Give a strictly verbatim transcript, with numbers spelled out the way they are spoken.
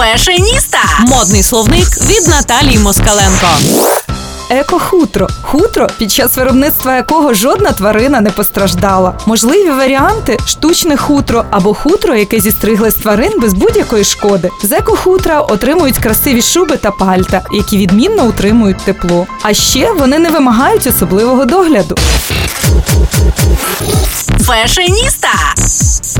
Фешеніста. Модний словник від Наталії Москаленко. Еко-хутро – хутро, під час виробництва якого жодна тварина не постраждала. Можливі варіанти – штучне хутро або хутро, яке зістригле з тварин без будь-якої шкоди. З еко-хутра отримують красиві шуби та пальта, які відмінно утримують тепло. А ще вони не вимагають особливого догляду. Фешеніста.